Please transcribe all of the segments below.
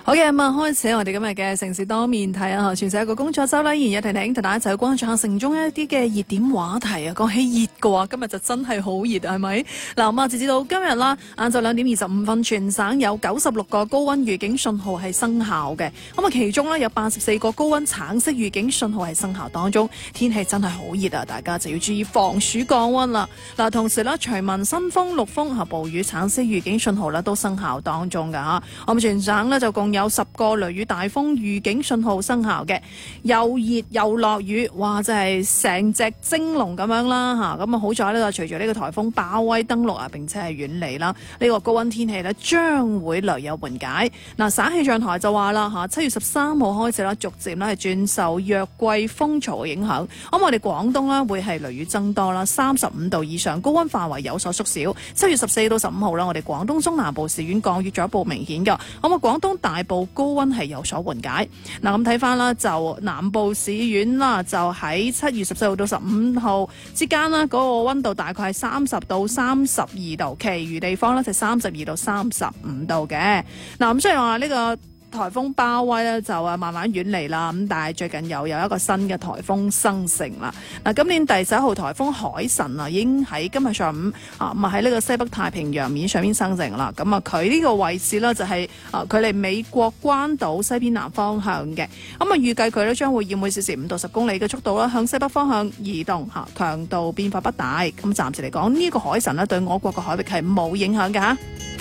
好嘅，咁開始我哋今日嘅城市多面睇啊，全世界個工作周啦，依然有婷同大家一齊去關注下城中一啲嘅熱點話題啊。講起熱嘅話，今日就真係好熱啊，係咪？嗱，咁截至到今日啦，晏晝2:25，全省有96個高溫預警信號係生效嘅。咁其中呢，有84個高溫橙色預警信號係生效當中，天氣真係好熱啊！大家就要注意防暑降溫啦。嗱，同時呢，除文新風、陸風及暴雨橙色預警信號呢都生效當中㗎嚇。我哋全省呢，就共有10個雷雨大風預警信號生效嘅，又熱又落雨，哇！真係成隻蒸籠咁樣啦嚇。咁好在呢，隨住呢個颱風鮑威登陸啊，並且係遠離啦，呢個高溫天氣呢將會略有緩解。嗱，省氣象台就話啦嚇，7月13號開始啦，逐漸呢係轉受弱季風潮嘅影響。咁我哋廣東呢會係雷雨增多啦，35度以上高溫範圍有所縮小。7月14到15號啦，我哋廣東中南部市縣降雨進一步明顯㗎。咁啊，廣東大部高溫係有所緩解。嗱，咁睇翻啦，就南部市縣啦，就喺7月14號到15號之間啦，嗰個溫度大概係30到32度，其餘地方咧就32到35度嘅。嗱，咁雖然話呢個颱風鮑威咧就慢慢遠離啦，咁但係最近又有一個新嘅颱風生成啦。嗱，今年第11號颱風海神啊，已經喺今日上午喺呢個西北太平洋面上面生成啦。咁啊，佢呢個位置呢，就係距離美國關島西偏南方向嘅。咁啊，預計佢咧將會以每小時5到10公里嘅速度啦，向西北方向移動嚇，強度變化不大。咁暫時嚟講，呢個海神呢對我國嘅海域係冇影響嘅嚇。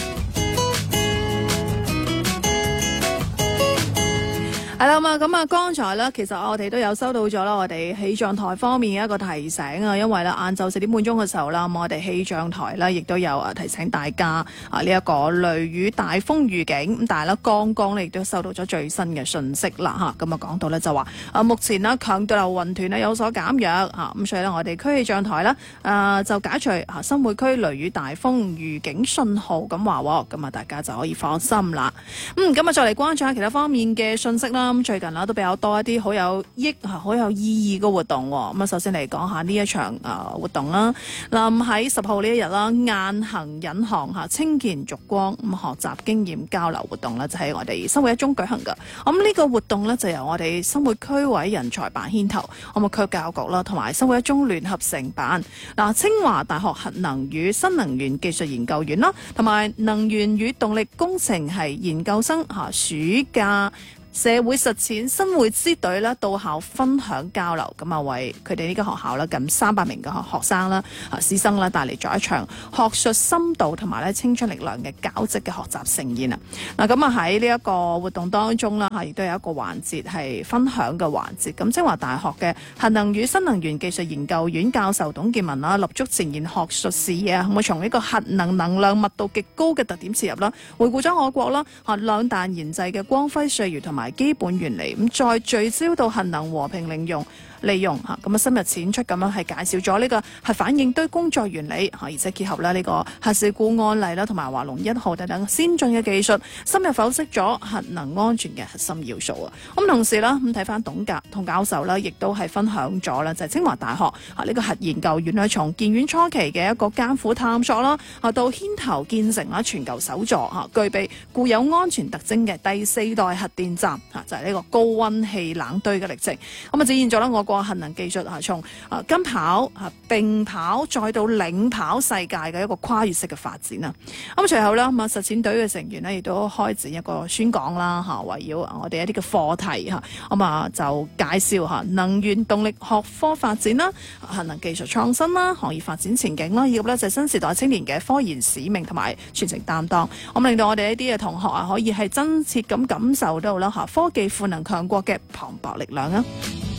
係啦，咁啊，剛才咧，其實我哋都有收到咗啦，我哋氣象台方面嘅一個提醒啊，因為咧晏晝4點半鐘嘅時候啦，我哋氣象台咧亦都有提醒大家呢一個雷雨大風預警，咁但係咧剛剛咧亦都收到咗最新嘅訊息啦嚇，咁啊講到咧就話目前呢強對流雲團呢有所減弱嚇，咁所以咧我哋區氣象台咧就解除新會區雷雨大風預警信號咁話，咁啊大家就可以放心啦。咁啊再嚟關注下其他方面嘅訊息啦。咁最近都比較多一啲好有好有意義嘅活動。咁啊，首先嚟講下呢一場活動啦。嗱，喺10號呢一日啦，雁行引航清潔燭光咁學習經驗交流活動呢就喺我哋生活一中舉行㗎。咁呢個活動呢，就由我哋生活區委人才辦牽頭，咁啊區教育局啦同埋生活一中聯合承辦。嗱，清華大學核能與新能源技術研究院啦，同埋能源與動力工程系研究生暑假社會實踐新會支隊咧到校分享交流，咁啊為佢哋呢間學校咧近300名嘅學生啦、師生啦帶嚟咗一場學術深度同埋咧青春力量嘅交織嘅學習盛宴啊！嗱，咁啊喺呢一個活動當中啦，亦都有一個環節係分享嘅環節。咁清華大學嘅核能與新能源技術研究院教授董建文啦，立足前沿學術視野啊，咁啊從呢個核能能量密度極高嘅特點切入啦，回顧咗我國啦兩彈研製嘅光輝歲月同埋基本原理，咁再聚焦到核能和平利用嚇，咁啊深入淺出咁樣係介紹咗呢個核反應堆工作原理嚇，而且結合咧呢個核事故案例啦，同埋華龍1號等等先進嘅技術，深入剖析咗核能安全嘅核心要素啊！咁同時啦，咁睇翻董教授啦，亦都係分享咗啦，就係清華大學呢個核研究院咧，從建院初期嘅一個艱苦探索啦，到牽頭建成啦全球首座具備固有安全特徵嘅第4代核電站就係呢個高溫氣冷堆嘅歷程。咁啊，展現咗啦我國核能技術從跟跑並跑再到領跑世界嘅一個跨越式嘅發展啊！咁隨後咧，咁啊實踐隊嘅成員咧亦都開展一個宣講啦嚇，圍繞我哋一啲嘅課題嚇，咁啊就介紹嚇能源動力學科發展啦、核能技術創新啦、行業發展前景啦，以及咧就係新時代青年嘅科研使命同埋傳承擔當，咁令到我哋一啲嘅同學可以係真切咁感受到啦嚇科技賦能強國嘅磅礴力量啊！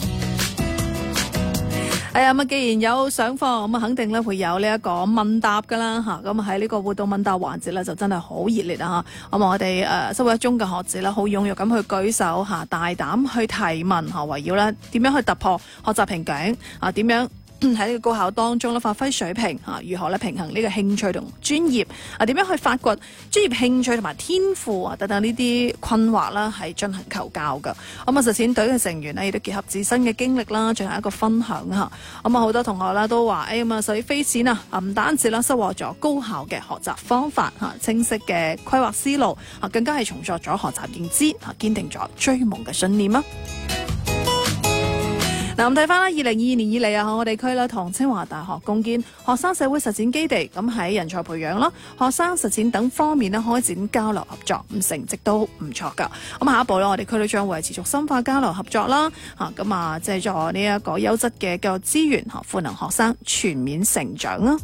係啊，咁既然有上課，咁啊肯定咧會有呢一個問答噶啦嚇。咁喺呢個活動問答環節咧，就真係好熱烈啊嚇。咁我哋生活一中嘅學子咧，好踴躍咁去舉手嚇，大膽去提問嚇，圍繞咧點樣去突破學習瓶頸啊，點樣喺呢個高考當中咧發揮水平如何咧平衡呢個興趣同專業點樣去發掘專業興趣同埋天賦等等呢啲困惑啦，係進行求教㗎。咁實踐隊嘅成員呢亦都結合自身嘅經歷啦，進行一個分享嚇。咁好多同學啦都話使飛錢唔單止啦收穫咗高效嘅學習方法清晰嘅規劃思路更加係重塑咗學習認知堅定咗追夢嘅信念啊！嗱，咁睇翻啦，2022年以嚟我哋區啦同清華大學共建學生社會實踐基地，咁喺人才培養啦、學生實踐等方面開展交流合作，咁成績都唔錯噶。咁下一步我哋區都將會持續深化交流合作啦，咁借助呢一個優質嘅教育資源賦能學生全面成長啊！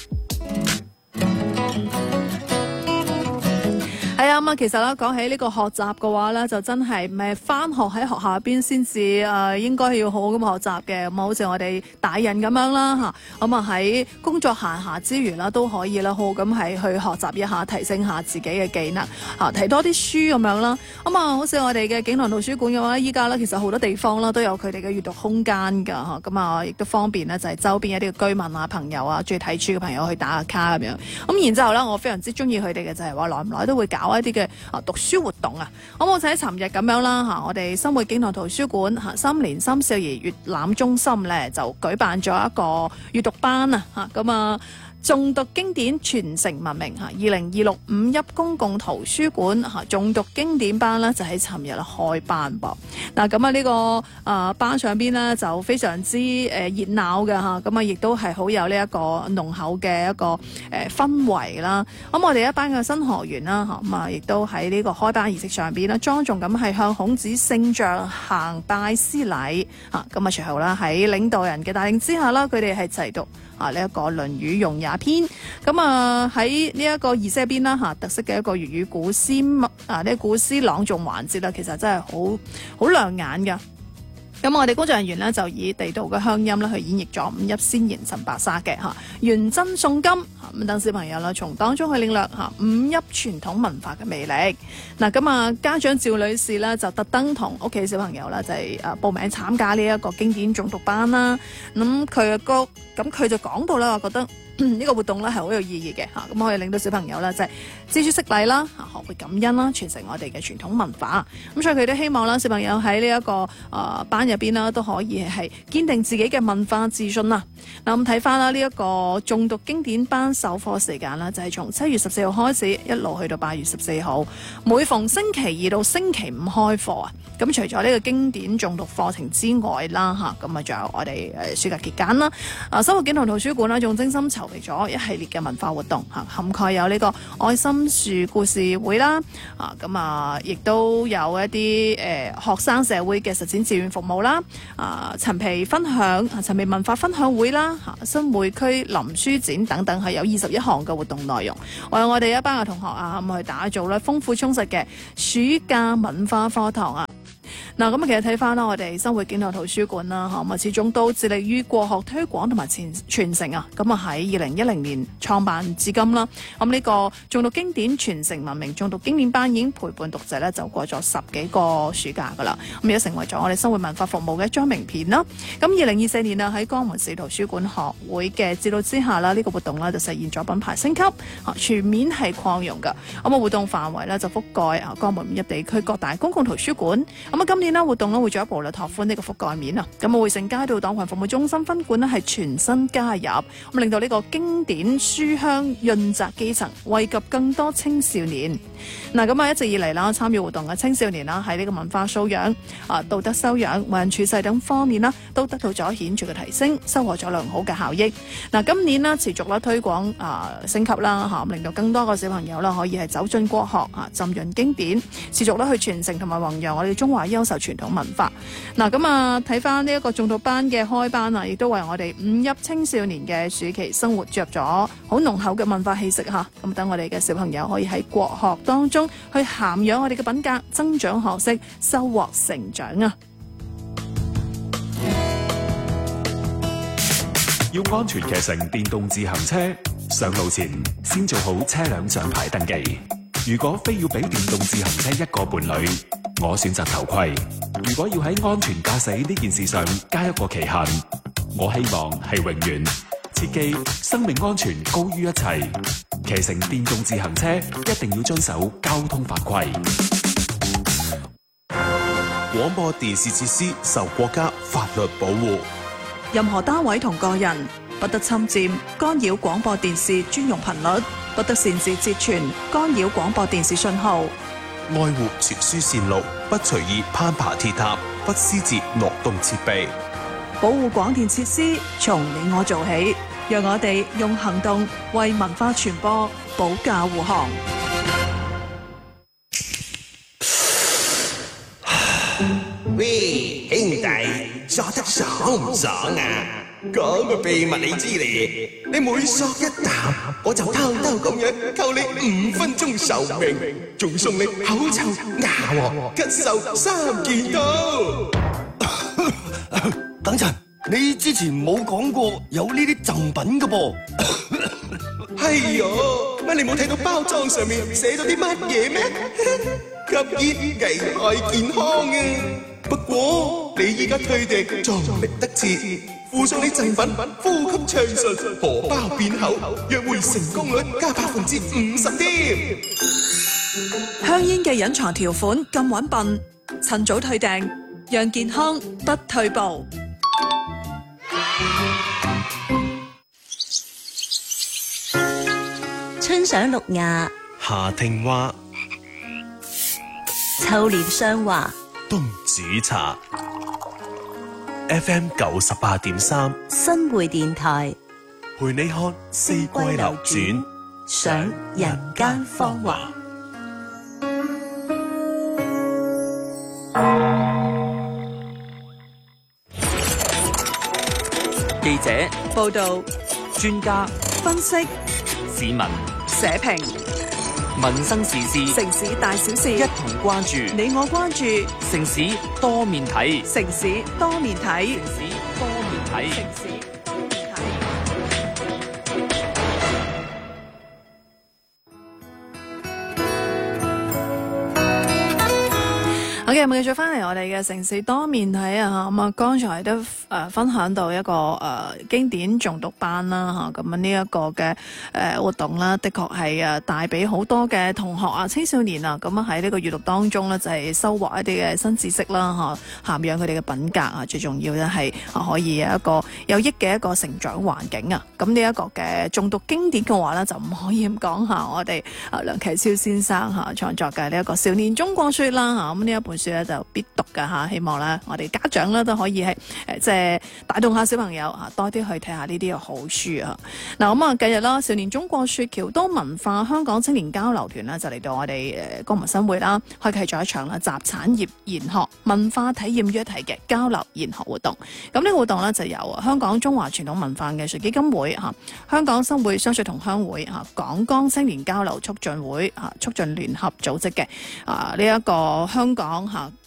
係啊，其實咧講起呢個學習嘅話咧，就真係唔係返學喺學校入邊先至應該要好好咁學習嘅。咁好似我哋大人咁樣啦嚇，咁喺工作閒暇之餘啦，都可以啦好好咁係去學習一下，提升下自己嘅技能睇多啲書咁樣啦。咁好似我哋嘅景塘圖書館嘅話，依家咧其實好多地方啦都有佢哋嘅閱讀空間㗎嚇，咁亦都方便呢，就係周邊一啲嘅居民朋友中意睇書嘅朋友去打下卡咁樣。咁然之後咧，我非常之中意佢哋嘅就係話耐唔耐都會搞一啲嘅讀書活動咁好似喺尋日咁樣啦我哋生活景塘圖書館3年深少兒閱覽中心咧就舉辦咗一個閱讀班咁誦讀經典傳承文明2026五一公共圖書館誦讀經典班呢就喺尋日開班噃。嗱咁呢個班上邊呢就非常之熱鬧嘅咁亦都係好有呢一個濃厚嘅一個氛圍啦。咁我哋一班嘅新學員啦亦都喺呢個開班儀式上邊啦莊重咁係向孔子聖像行拜師禮咁隨後啦喺領導人嘅帶領之下啦，佢哋係齊讀呢一個《論語雍也篇》。咁喺呢一個儀式入邊啦特色嘅一個粵語古詩呢古詩朗誦環節啦，其實真係好亮眼噶。咁我哋工作人員呢，就以地道嘅鄉音去演繹咗五一先賢陳白沙嘅元真誦金咁等小朋友啦從當中去領略五一傳統文化嘅魅力。嗱咁家長趙女士呢，就特登同屋企小朋友啦就係報名參加呢一個經典誦讀班啦。咁佢就講到啦，我覺得呢個活動咧係好有意義嘅咁可以令到小朋友咧就係知書識禮啦，學會感恩啦，傳承我哋嘅傳統文化。咁所以佢都希望啦，小朋友喺呢一個班入邊啦都可以係堅定自己嘅文化自信啦。嗱咁睇翻啦，呢一個誦讀經典班授課時間啦，就係從7月14號開始，一路去到8月14號，每逢星期2到星期5開課啊。咁除咗呢個經典誦讀課程之外啦咁仲有我哋暑假期間啦，生活景塘圖書館啦仲精心籌備咗一系列嘅文化活動涵蓋有呢個愛心樹故事會啦，亦都有一啲學生社會嘅實踐志願服務啦，陳皮文化分享會啦，新會區林書展等等，係有21項嘅活動內容，為我哋一班嘅同學咁去打造咧豐富充實嘅暑假文化課堂嗱，咁其實睇翻啦，我哋生活景塘圖書館啦，始終都致力於國學推廣同埋傳承咁喺2010年創辦至今啦。咁呢個誦讀經典傳承文明誦讀經典班已經陪伴讀者咧走過咗10幾個暑假噶啦，咁亦都成為咗我哋生活文化服務嘅一張名片啦。咁2024年喺江門市圖書館學會嘅指導之下啦，呢個活動咧就實現咗品牌升級，全面係擴容噶。咁活動範圍咧就覆蓋江門5一地區各大公共圖書館。咁今年活動會進一步拓寬呢個覆蓋面咁匯盛街道黨群服務中心分館係全新加入，咁令到呢個經典書香潤澤基層，惠及更多青少年。嗱咁一直以嚟啦，參與活動嘅青少年啦，喺呢個文化素養、道德修養、為人處世等方面啦，都得到咗顯著嘅提升，收穫咗良好嘅效益。嗱，今年啦持續啦推廣升級啦令到更多個小朋友啦可以係走進國學浸潤經典，持續啦去傳承同埋弘揚我哋中華優秀傳統文化。嗱咁睇翻呢一個誦讀班嘅開班亦都為我哋五一青少年嘅暑期生活注入咗好濃厚嘅文化氣息咁等我哋嘅小朋友可以喺國學當中去涵養我哋嘅品格，增長學識，收穫成長啊！ 要安全騎乘電動自行車，上路前先做好車輛上牌登記。如果非要俾電動自行車一個伴侶，我選擇頭盔。如果要喺安全駕駛呢件事上加一個期限， 我希望係永遠。切記生命安全高於一切，騎乘電動自行車一定要遵守交通法規。 廣播電視設施受國家法律保護， 任何單位同個人不得侵佔、干擾廣播電視專用頻率，不得擅自截傳、干擾廣播電視信號。 愛護傳輸線路，不隨意攀爬鐵塔，不私自挪動設備。 保護廣電設施，從你我做起，讓我哋用行動為文化傳播保駕護航。 喂，兄弟，索得爽唔爽啊？講個秘密你知嚟，你每索一啖，我就偷偷咁樣扣你5分鐘壽命，仲送你口臭、牙黃、咳嗽3件套。 等陣，你之前冇講過有呢啲贈品㗎噃？ 係喲，乜你冇睇到包裝上面寫咗啲乜嘢咩？吸煙危害健康啊！不過你依家退訂壯力得志，附送你贈品，呼吸暢順，荷包變厚，約會成功率加50%添。 香煙嘅隱藏條款咁揾笨，趁早退訂，讓健康不退步。 春賞綠芽， 夏聽蛙， 秋蓮霜華， 冬煮茶。FM 98.3， 新會電台， 陪你看四季流轉， 賞人間芳華。 記者報導、 專家分析、 市民社評、 民生時事城市大小事， 一同關注。 你我關注城市多面睇， 城市多面睇， 城市多面睇。 城市多面睇。好嘅，繼續翻嚟我哋嘅城市多面睇啊！咁啊，剛才都分享到一個經典誦讀班啦嚇，咁啊呢一個嘅活動啦，的確係帶俾好多嘅同學啊、青少年啊，咁啊喺呢個閱讀當中咧，就係收穫一啲嘅新知識啦嚇，涵養佢哋嘅品格啊，最重要咧係可以有一個有益嘅一個成長環境啊！咁呢一個嘅誦讀經典嘅話咧，就唔可以咁講下我哋梁啟超先生嚇創作嘅呢一個《少年中國說》啦嚇，咁呢一本書咧就必讀噶嚇，希望咧我哋家長咧都可以係即係帶動下小朋友嚇多啲去睇下呢啲嘅好書啊！嗱咁啊，近日啦，少年中國說僑多文化香港青年交流團呢，就嚟到我哋公民新會啦，開啟咗一場啦集產業研學文化體驗於一體嘅交流研學活動。咁呢個活動呢，就由香港中華傳統文化藝術基金會嚇、香港新會雙水同鄉會嚇、港江青年交流促進會嚇促進聯合組織嘅呢一個香港嚇